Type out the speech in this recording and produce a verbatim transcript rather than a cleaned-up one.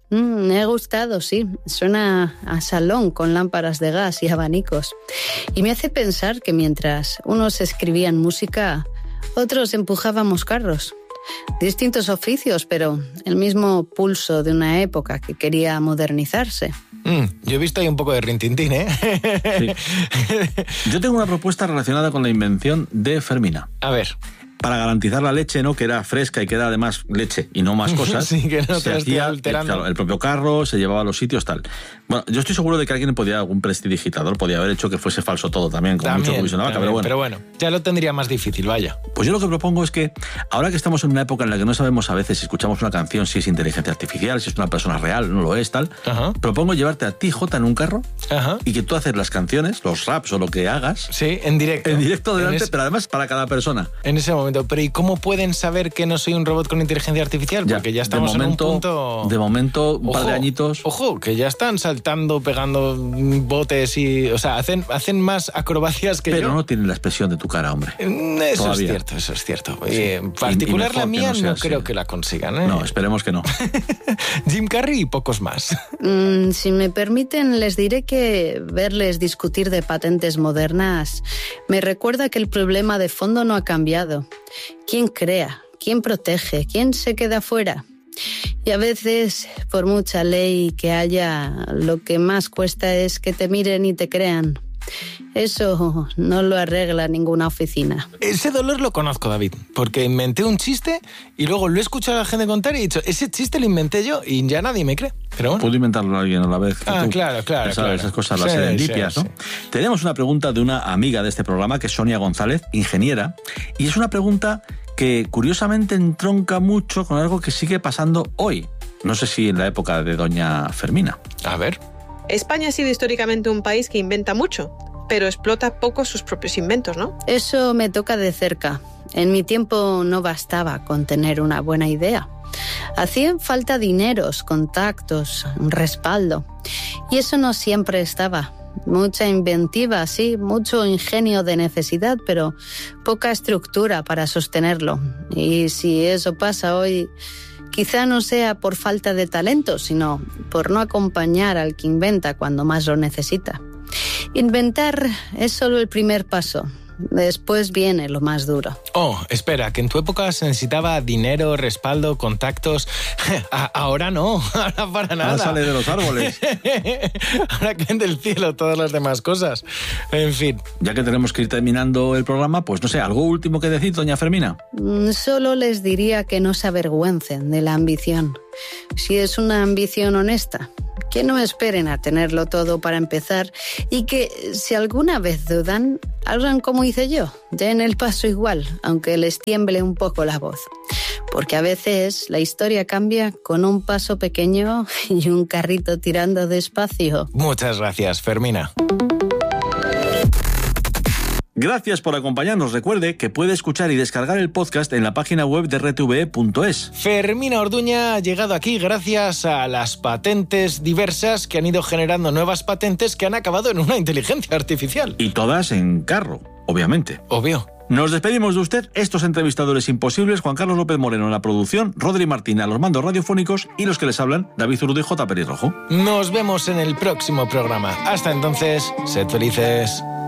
Mm, me ha gustado, sí. Suena a salón con lámparas de gas y abanicos. Y me hace pensar que mientras unos escribían música, otros empujábamos carros. Distintos oficios, pero el mismo pulso de una época que quería modernizarse. Mm, yo he visto ahí un poco de rintintín, ¿eh? Sí. Yo tengo una propuesta relacionada con la invención de Fermina. A ver. Para garantizar la leche, ¿no? Que era fresca y que era además leche y no más cosas. Sí, que no se te hacía alterando. El, claro, el propio carro, se llevaba a los sitios, tal. Bueno, yo estoy seguro de que alguien podía, algún prestidigitador podía haber hecho que fuese falso todo también, con También, mucho comisión de vaca, también, pero bueno. Pero bueno, ya lo tendría más difícil, vaya. Pues yo lo que propongo es que, ahora que estamos en una época en la que no sabemos a veces si escuchamos una canción, si es inteligencia artificial, si es una persona real, no lo es, tal, Ajá. propongo llevarte a ti, Jota, en un carro. Ajá. Y que tú haces las canciones, los raps o lo que hagas. Sí, en directo. En directo delante, en ese, pero además para cada persona. En ese momento. Pero ¿y cómo pueden saber que no soy un robot con inteligencia artificial? Ya, Porque ya estamos de momento, en un punto... De momento, un ojo, par de añitos. Ojo, que ya están saltando, pegando botes y... O sea, hacen, hacen más acrobacias que pero yo. Pero no tienen la expresión de tu cara, hombre. Eso Todavía. es cierto, eso es cierto. Sí. Eh, en particular y, y la mía no, no así. creo que la consigan, ¿eh? No, esperemos que no. Jim Carrey y pocos más. Mm, si me permiten, les diré que verles discutir de patentes modernas me recuerda que el problema de fondo no ha cambiado. ¿Quién crea? ¿Quién protege? ¿Quién se queda fuera? Y a veces, por mucha ley que haya, lo que más cuesta es que te miren y te crean. Eso no lo arregla ninguna oficina. Ese dolor lo conozco, David, porque inventé un chiste y luego lo he escuchado a la gente contar y he dicho, ese chiste lo inventé yo y ya nadie me cree. Pero bueno. Puedo inventarlo a alguien a la vez. Que ah, tú. claro, claro, Sabes, claro. Esas cosas, las sí, serendipias, sí, ¿no? sí. Tenemos una pregunta de una amiga de este programa, que es Sonia González, ingeniera, y es una pregunta que curiosamente entronca mucho con algo que sigue pasando hoy. No sé si en la época de doña Fermina. A ver. España ha sido históricamente un país que inventa mucho, pero explota poco sus propios inventos, ¿no? Eso me toca de cerca. En mi tiempo no bastaba con tener una buena idea. Hacían falta dineros, contactos, un respaldo. Y eso no siempre estaba. Mucha inventiva, sí, mucho ingenio de necesidad, pero poca estructura para sostenerlo. Y si eso pasa hoy, quizá no sea por falta de talento, sino por no acompañar al que inventa cuando más lo necesita. Inventar es solo el primer paso. Después viene lo más duro. Oh, espera, que en tu época se necesitaba dinero, respaldo, contactos. Ahora no, ahora para nada. Ahora sale de los árboles. Ahora caen del cielo todas las demás cosas. En fin. Ya que tenemos que ir terminando el programa, pues no sé, ¿algo último que decir, doña Fermina? Solo les diría que no se avergüencen de la ambición. Si es una ambición honesta, que no esperen a tenerlo todo para empezar y que, si alguna vez dudan, hagan como hice yo, den el paso igual, aunque les tiemble un poco la voz. Porque a veces la historia cambia con un paso pequeño y un carrito tirando despacio. Muchas gracias, Fermina. Gracias por acompañarnos. Recuerde que puede escuchar y descargar el podcast en la página web de R T V E punto es. Fermina Orduña ha llegado aquí gracias a las patentes diversas que han ido generando nuevas patentes que han acabado en una inteligencia artificial. Y todas en carro, obviamente. Obvio. Nos despedimos de usted, estos entrevistadores imposibles, Juan Carlos López Moreno en la producción, Rodri Martín a los mandos radiofónicos y los que les hablan, David Zurdo y J. Pelirrojo. Nos vemos en el próximo programa. Hasta entonces, sed felices.